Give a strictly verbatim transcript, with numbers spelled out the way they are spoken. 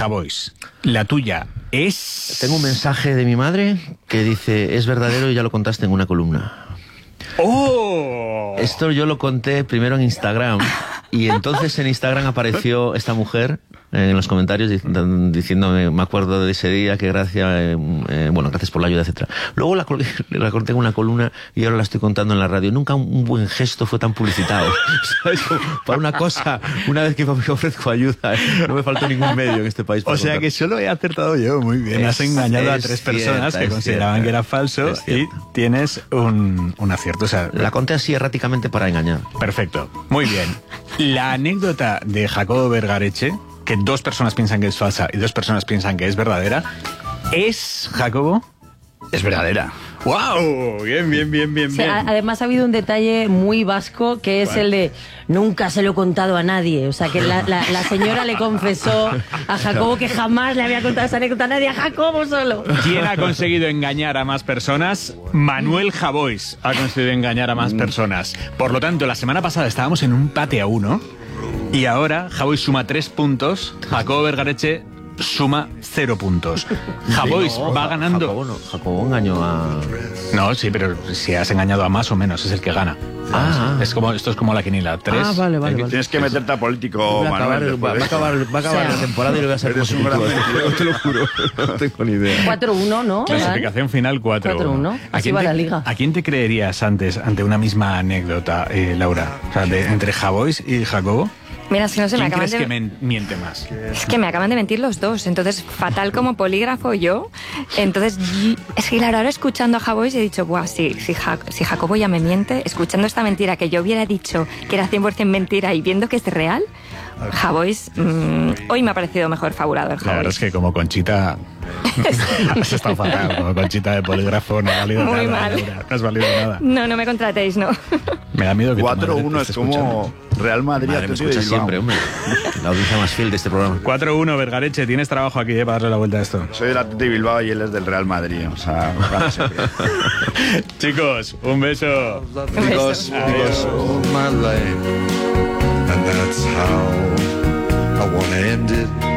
Javois, la tuya es... Tengo un mensaje de mi madre que dice, es verdadero y ya lo contaste en una columna. ¡Oh! Esto yo lo conté primero en Instagram y entonces en Instagram apareció esta mujer en los comentarios diciéndome, me acuerdo de ese día, que gracias, eh, eh, bueno, gracias por la ayuda, etcétera. Luego la, la conté en una columna y ahora la estoy contando en la radio. Nunca un buen gesto fue tan publicitado. ¿Sabes? Para una cosa, una vez que me ofrezco ayuda, eh, no me faltó ningún medio en este país. O sea contar. Que solo he acertado yo, muy bien. Es, Has engañado a tres cierta, personas que consideraban cierta, que era falso y tienes un, un acierto. O sea, la conté así erráticamente para engañar. Perfecto, muy bien. La anécdota de Jacobo Vergareche, que dos personas piensan que es falsa y dos personas piensan que es verdadera, ¿es, Jacobo? Es verdadera. ¡Wow! Bien, bien, bien, bien, sí, bien. Además ha habido un detalle muy vasco que es bueno. el de nunca se lo he contado a nadie. O sea, que la, la, la señora le confesó a Jacobo que jamás le había contado esa anécdota a nadie, a Jacobo solo. ¿Quién ha conseguido engañar a más personas? Manuel Javois ha conseguido engañar a más personas. Por lo tanto, la semana pasada estábamos en un empate a uno y ahora Javois suma tres puntos, Jacobo Vergareche suma cero puntos. Javois no, va ganando. Jacobo, no, Jacobo engañó a... No, sí, pero si has engañado a más o menos, es el que gana. Ah, es como, esto es como la quinila. Tres. Ah, vale, vale, vale. Tienes que meterte a político, Manuel. Va, va a acabar, va a acabar la temporada y lo voy a hacer como un gran mentira, te lo juro. No tengo ni idea. cuatro uno, ¿no? Clasificación final cuatro uno. Así va la liga. ¿A quién te creerías antes ante una misma anécdota, eh, Laura? O sea, de, entre Javois y Jacobo. Mira, si no se me acaban de... de... ¿Quién crees que miente más? Es que me acaban de mentir los dos, entonces fatal como polígrafo yo. Entonces, es que claro, ahora escuchando a Javois he dicho, buah, si, si, ja, si Jacobo ya me miente, escuchando esta mentira que yo hubiera dicho que era cien por ciento mentira y viendo que es real, Javois, mmm, hoy me ha parecido mejor fabulador Javois. La verdad es que como Conchita... Has estado fatal, como Conchita de polígrafo, no ha valido Muy nada. mal. Laura, no has valido nada. No, no me contratéis, no. Me da miedo que cuatro uno es como Real Madrid. Madre, me escucha siempre, hombre. La audiencia más fiel de este programa. cuatro uno, Vergareche, tienes trabajo aquí eh, para darle la vuelta a esto. Soy del Athletic Bilbao y él es del Real Madrid, o sea... Chicos, un beso. Un beso. Adiós. And that's how I wanna end it.